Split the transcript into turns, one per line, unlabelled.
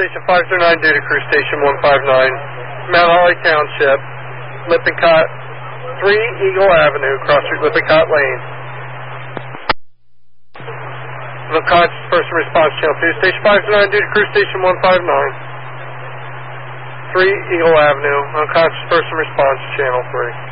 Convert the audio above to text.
Station 509 due to Crew Station 159, Mount Holly Township, Lippincott, 3 Eagle Avenue, cross street Lippincott Lane. Unconscious person response channel 2, Station 509 due to Crew Station 159, 3 Eagle Avenue, unconscious person response channel 3.